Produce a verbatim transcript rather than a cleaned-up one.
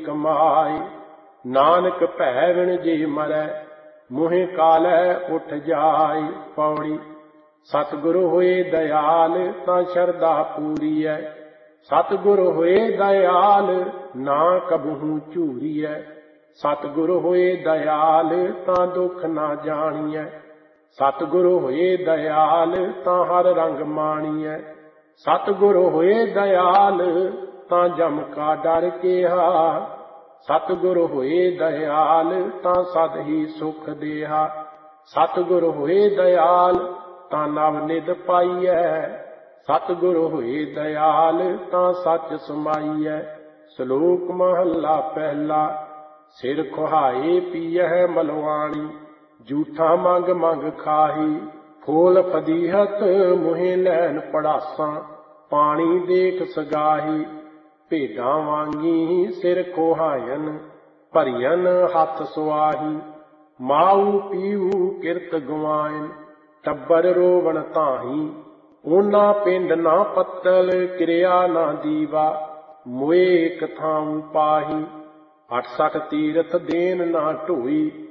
कमाए। नानक भैविन जे मरै मुहे कालै उठ जाए। पौड़ी। सतगुरु होए दयाल तां शरदा पूरीऐ। सतगुरु होए दयाल ना कबहू झूरीऐ। सतगुरु होए दयाल तां दुख ना जाणीऐ। सतगुरु होए दयाल तां हर रंग माणीऐ। सतगुरु होए दयाल तां जम का डर केहा। सतगुरु होए दयाल तां सद ही सुख देहा। सतगुरु होए दयाल तां नव निध पाईऐ। सतगुरु होए दयाल तां सच समाईऐ। श्लोक महला पहला। सिर खुहाए पीयह मलवाणी जूठा मंग मंग खाही। फूल फदीहत मुहे लैन पड़ासां पानी देख सगाही। भेडां वांगी सिर खुहायन भरियन हथ सुआही। माऊ पीऊ किरत गवायन टब्बर रोवण ताही। ऊना पिंड ना पत्तल क्रिया ना दीवा मोए एक थाऊं पाही। अठ सठ तीरथ देन ना ढोई